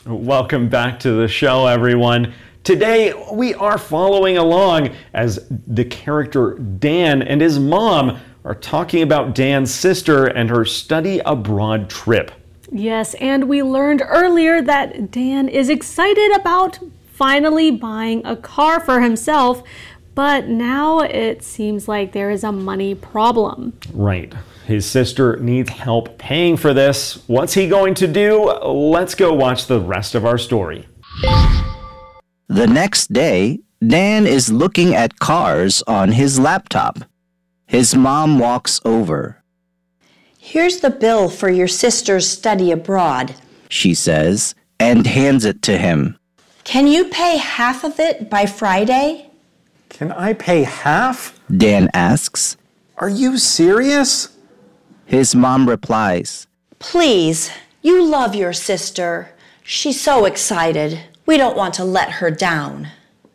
Welcome back to the show, everyone. Today, we are following along as the character Dan and his mom are talking about Dan's sister and her study abroad trip. Yes, and we learned earlier that Dan is excited about finally buying a car for himself, but now it seems like there is a money problem. Right. His sister needs help paying for this. What's he going to do? Let's go watch the rest of our story. The next day, Dan is looking at cars on his laptop. His mom walks over. Here's the bill for your sister's study abroad, She says, and hands it to him. Can you pay half of it by Friday? Can I pay half? Dan asks. Are you serious? His mom replies, Please, you love your sister. She's so excited. We don't want to let her down.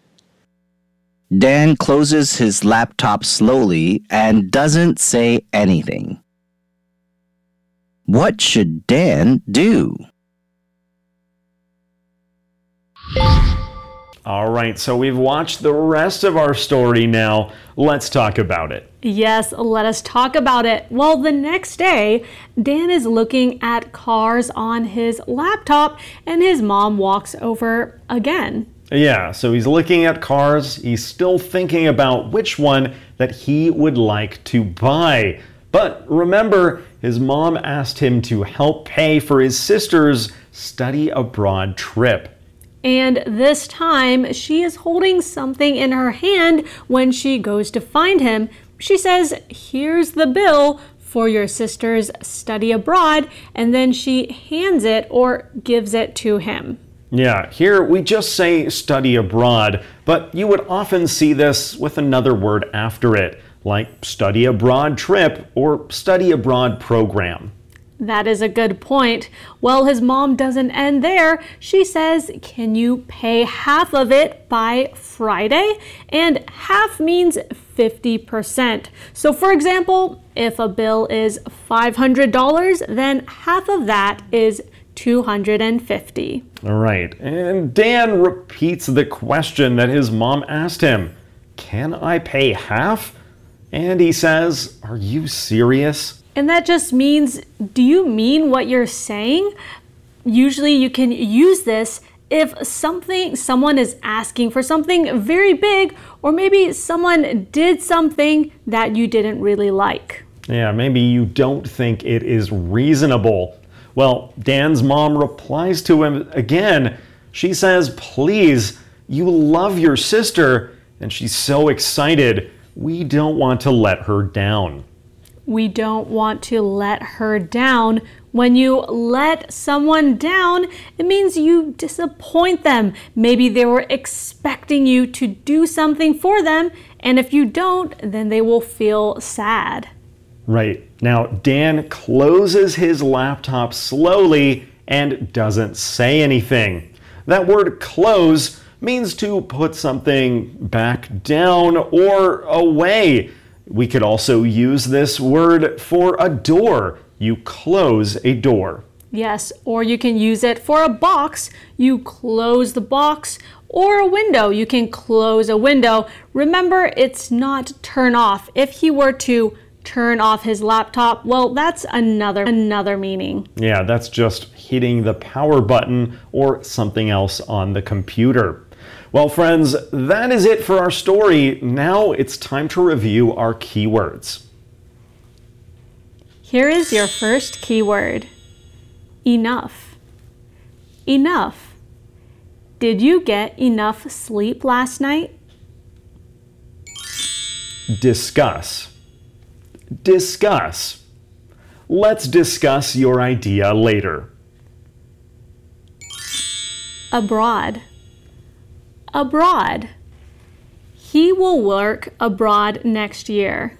Dan closes his laptop slowly and doesn't say anything. What should Dan do? All right, so we've watched the rest of our story now. Let's talk about it. Yes, let us talk about it. Well, the next day, Dan is looking at cars on his laptop and his mom walks over again. Yeah, so he's looking at cars. He's still thinking about which one that he would like to buy. But remember, his mom asked him to help pay for his sister's study abroad trip. And this time, she is holding something in her hand when she goes to find him. She says, here's the bill for your sister's study abroad, and then she hands it or gives it to him. Yeah, here we just say study abroad, but you would often see this with another word after it, like study abroad trip or study abroad program. That is a good point. Well, his mom doesn't end there. She says, can you pay half of it by Friday? And half means 50%. So for example, if a bill is $500, then half of that is $250. All right, and Dan repeats the question that his mom asked him. Can I pay half? And he says, are you serious? And that just means, do you mean what you're saying? Usually you can use this if someone is asking for something very big, or maybe someone did something that you didn't really like. Yeah, maybe you don't think it is reasonable. Well, Dan's mom replies to him again. She says, please, you love your sister, and she's so excited. We don't want to let her down. We don't want to let her down. When you let someone down, it means you disappoint them. Maybe they were expecting you to do something for them, and if you don't, then they will feel sad. Right. Now, Dan closes his laptop slowly and doesn't say anything. That word close means to put something back down or away. We could also use this word for a door. You close a door. Yes, or you can use it for a box. You close the box. Or a window. You can close a window. Remember, it's not turn off. If he were to turn off his laptop, well, that's another meaning. Yeah, that's just hitting the power button or something else on the computer. Well, friends, that is it for our story. Now it's time to review our keywords. Here is your first keyword. Enough. Enough. Did you get enough sleep last night? Discuss. Discuss. Let's discuss your idea later. Abroad. Abroad. He will work abroad next year.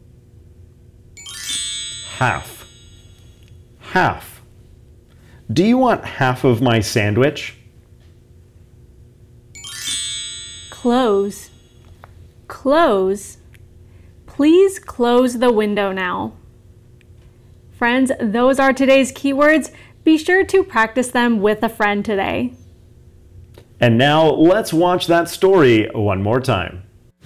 Half. Half. Do you want half of my sandwich? Close. Close. Please close the window now. Friends, those are today's keywords. Be sure to practice them with a friend today. And now let's watch that story one more time.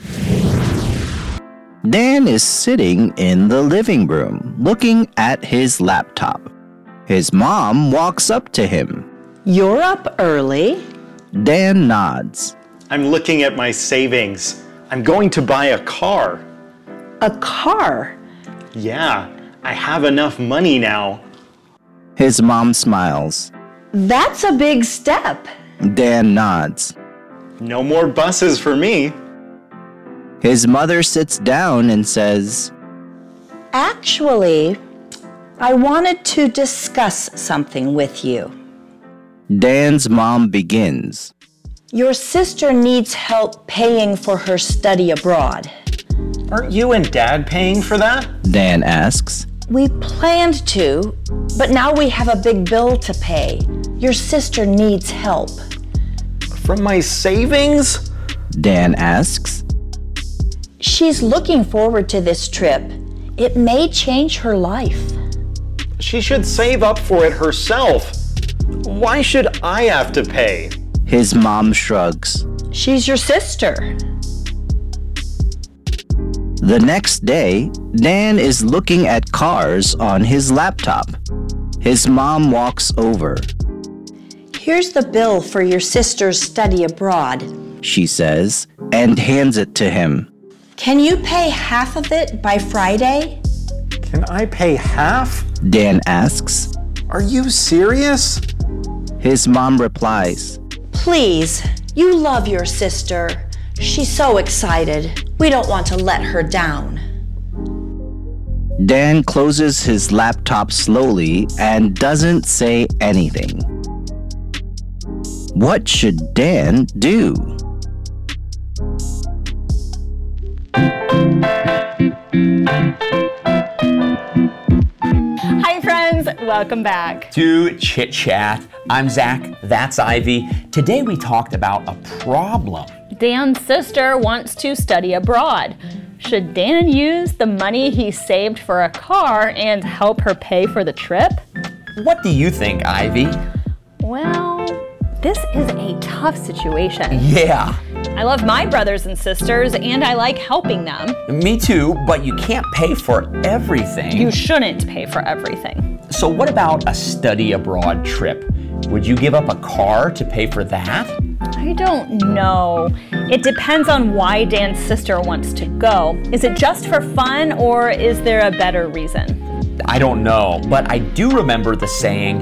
Dan is sitting in the living room, looking at his laptop. His mom walks up to him. You're up early. Dan nods. I'm looking at my savings. I'm going to buy a car. A car? Yeah, I have enough money now. His mom smiles. That's a big step. Dan nods. No more buses for me. His mother sits down and says, Actually, I wanted to discuss something with you. Dan's mom begins. Your sister needs help paying for her study abroad. Aren't you and Dad paying for that? Dan asks. We planned to, but now we have a big bill to pay. Your sister needs help. From my savings? Dan asks. She's looking forward to this trip. It may change her life. She should save up for it herself. Why should I have to pay? His mom shrugs. She's your sister. The next day, Dan is looking at cars on his laptop. His mom walks over. Here's the bill for your sister's study abroad. She says, and hands it to him. Can you pay half of it by Friday? Can I pay half? Dan asks. Are you serious? His mom replies. Please, you love your sister. She's so excited. We don't want to let her down. Dan closes his laptop slowly and doesn't say anything. What should Dan do? Hi friends, welcome back to Chit Chat. I'm Zach, that's Ivy. Today we talked about a problem. Dan's sister wants to study abroad. Should Dan use the money he saved for a car and help her pay for the trip? What do you think, Ivy? Well, this is a tough situation. Yeah. I love my brothers and sisters and I like helping them. Me too, but you can't pay for everything. You shouldn't pay for everything. So what about a study abroad trip? Would you give up a car to pay for that? I don't know. It depends on why Dan's sister wants to go. Is it just for fun or is there a better reason? I don't know, but I do remember the saying,